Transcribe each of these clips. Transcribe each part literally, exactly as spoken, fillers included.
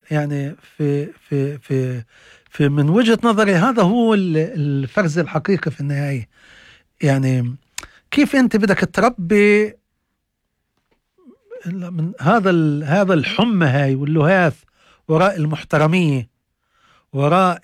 يعني في في في في من وجهة نظري هذا هو الفرز الحقيقي في النهاية. يعني كيف أنت بدك تربي من هذا هذا الحمى هاي واللهاث وراء المحترمية، وراء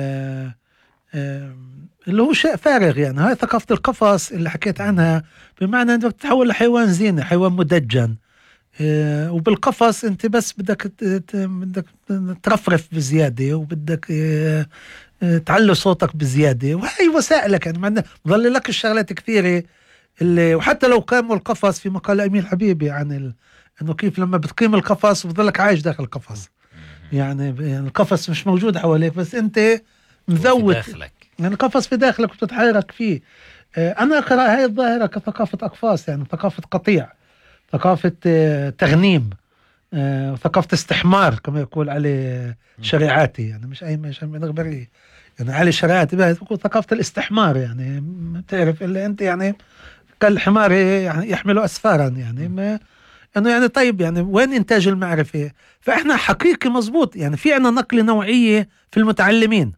اللي هو شيء فارغ. يعني هاي ثقافة القفص اللي حكيت عنها، بمعنى أنك تتحول لحيوان زينة، حيوان مدجن، وبالقفص أنت بس بدك بدك ترفرف بزيادة، وبدك تعلي صوتك بزيادة، وهي وسائلك. يعني معنى ظل لك الشغلات كثيرة اللي، وحتى لو قاموا القفص في مقال أمين حبيبي عن ال... انه كيف لما بتقيم القفص وبتضلك عايش داخل القفص. يعني القفص مش موجود حواليك، بس انت مذوت داخلك، يعني القفص في داخلك وبتتحرك فيه. انا اقرا هاي الظاهرة كثقافة اقفاص، يعني ثقافة قطيع، ثقافة تغنيم، ثقافة استحمار كما يقول علي شريعاتي. يعني مش اي مش من غبري، يعني علي شريعاتي بقى ثقافة الاستحمار. يعني بتعرف اللي انت يعني كالحمار يعني يحملوا أسفارا. يعني ما أنه يعني طيب، يعني وين إنتاج المعرفة؟ فإحنا حقيقي مزبوط، يعني في عنا نقلة نوعية في المتعلمين.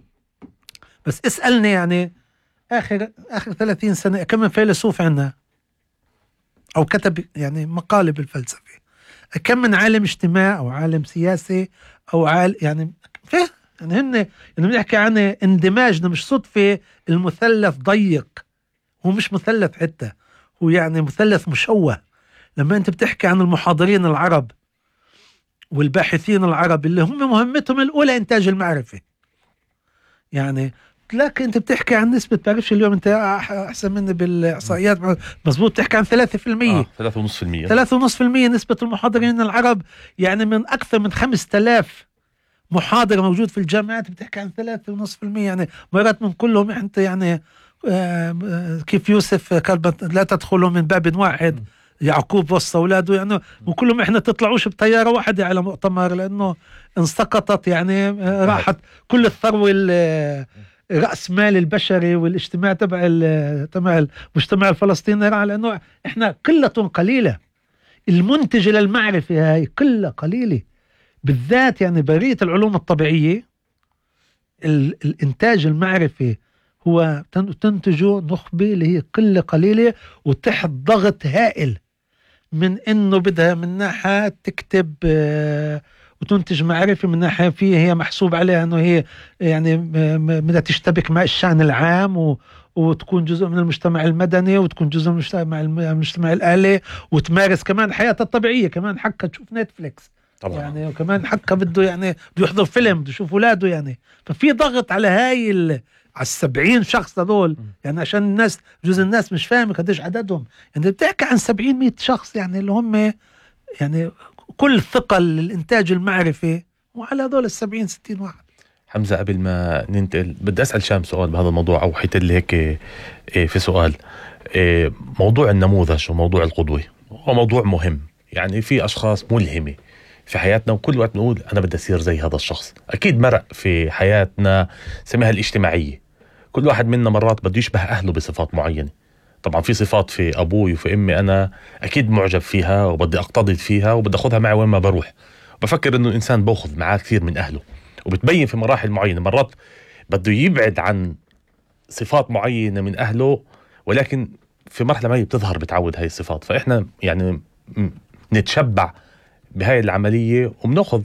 بس اسألني يعني آخر آخر ثلاثين سنة كم من فيلسوف عنا أو كتب يعني مقالة بالفلسفة؟ كم من عالم اجتماع أو عالم سياسي أو عالم يعني فيه؟ يعني هن يعني بنحكي عن اندماجنا، مش صدفة المثلث ضيق، هو مش مثلث حتى، هو يعني مثلث مشوه. لما انت بتحكي عن المحاضرين العرب والباحثين العرب اللي هم مهمتهم الأولى إنتاج المعرفة، يعني لكن انت بتحكي عن نسبة، بعرفش اليوم انت أحسن مني بالإحصائيات مزبوط، تحكي عن ثلاثة في المية، ثلاثة ونصف في المية ثلاثة ونصف في المية نسبة المحاضرين العرب. يعني من أكثر من خمسة آلاف محاضر موجود في الجامعات بتحكي عن ثلاثة ونصف في المية. يعني مرات من كلهم انت يعني آه كيف يوسف قال لا تدخلوا من باب واحد، يعقوب وصى اولاده، يعني وكلهم احنا تطلعوش بطياره واحده على مؤتمر، لانه انسقطت يعني راحت كل الثروه راس مال البشري والاجتماع تبع تبع المجتمع الفلسطيني راح، لانه احنا قله قليله. المنتج للمعرفه هاي قله قليله، بالذات يعني برية العلوم الطبيعيه. الانتاج المعرفي هو تنتجه نخبه اللي هي قله قليله، وتحت ضغط هائل من انه بدها من ناحية تكتب آه وتنتج معرفة، من ناحية فيه هي محسوب عليها انه هي يعني بدها تشتبك مع الشأن العام و وتكون جزء من المجتمع المدني، وتكون جزء من المجتمع الآلي، وتمارس كمان حياتها الطبيعية. كمان حقها تشوف نتفليكس طبعا، يعني وكمان حقها بده يعني بده يحضر فيلم، بده يشوف اولاده. يعني ففي ضغط على هاي ال على السبعين شخص هذول، يعني عشان الناس جزء الناس مش فاهمة قديش عددهم. يعني بتحكي عن سبعين مئة شخص، يعني اللي هم يعني كل ثقل للإنتاج المعرفي وعلى هذول السبعين ستين واحد. حمزة، قبل ما ننتقل بدي أسأل شام سؤال بهذا الموضوع، أو حيت اللي هيك في سؤال. موضوع النموذج وموضوع القدوة هو موضوع مهم. يعني في أشخاص ملهمة في حياتنا، وكل وقت نقول أنا بدي أصير زي هذا الشخص. أكيد مرق في حياتنا سميها الاجتماعية، كل واحد منا مرات بده يشبه أهله بصفات معينة. طبعا في صفات في أبوي وفي أمي أنا أكيد معجب فيها وبدي أقتضي فيها وبدي أخذها معي وين ما بروح. بفكر إنه الإنسان بأخذ معاه كثير من أهله، وبتبين في مراحل معينة. مرات بده يبعد عن صفات معينة من أهله، ولكن في مرحلة ما بتظهر بتعود هاي الصفات. فإحنا يعني نتشبع بهاي العملية وبنأخذ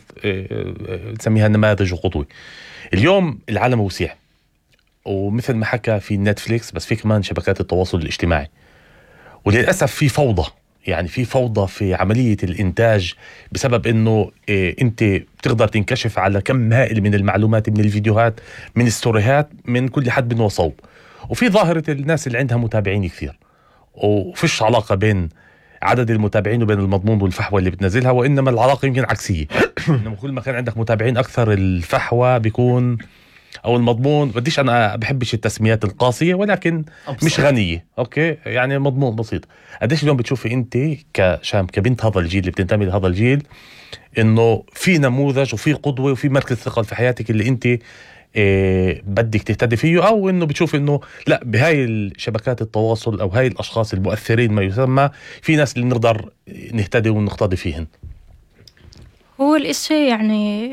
نسميها نماذج وقدوة. اليوم العالم وسيع، ومثل ما حكى في نتفليكس، بس في كمان شبكات التواصل الاجتماعي، وللأسف في فوضى. يعني في فوضى في عملية الإنتاج بسبب إنه إيه أنت بتقدر تنكشف على كم هائل من المعلومات، من الفيديوهات، من الستوريهات، من كل حد من وصوب. وفي ظاهرة الناس اللي عندها متابعين كثير، وفيش علاقة بين عدد المتابعين وبين المضمون والفحوى اللي بتنزلها، وإنما العلاقة يمكن عكسية. إنما كل ما كان عندك متابعين أكثر الفحوى بيكون او المضمون، بديش انا بحبش التسميات القاسيه، ولكن أبسط. مش غنيه. اوكي، يعني مضمون بسيط. قديش اليوم بتشوفي انت كشام كبنت هذا الجيل اللي بتنتمي لهذا الجيل انه في نموذج وفي قدوه وفي مركز ثقل في حياتك اللي انت إيه بدك تهتدي فيه، او انه بتشوف انه لا بهاي الشبكات التواصل او هاي الاشخاص المؤثرين ما يسمى في ناس اللي نقدر نهتدي ونقتدي فيهن؟ هو الاشي يعني